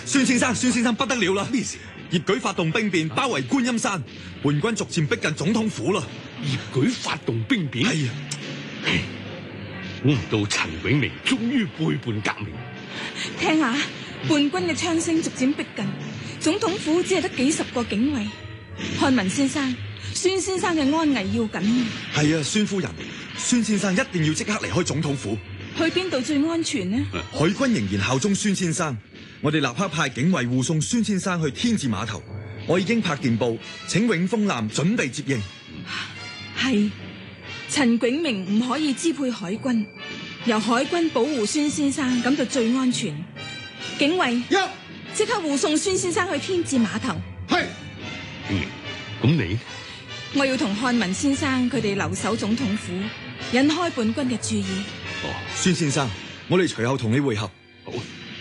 孫先生不得了啦！ 咩事？ 葉舉發動兵變，包圍觀音山，叛軍逐漸逼近總統府啦！ 葉舉發動兵變？ 係啊， 估唔到陳永明終於背叛革命。 聽下，叛軍嘅槍聲逐漸逼近，總統府只係得幾十個警衛。漢文先生，孫先生嘅安危要緊。 係啊，孫夫人，孫先生一定要即刻離開總統府。 去邊度最安全呢？ 海軍仍然效忠孫先生，我哋立刻派警衛護送孫先生去天字碼頭。我已經拍電報，請永豐艦準備接應。 係，陳炯明唔可以支配海軍，由海軍保護孫先生，咁就最安全。警衛，即刻護送孫先生去天字碼頭。 係。咁你？ 我要同漢文先生佢哋留守總統府，引開叛軍嘅注意。 孫先生，我哋隨後同你會合。 好。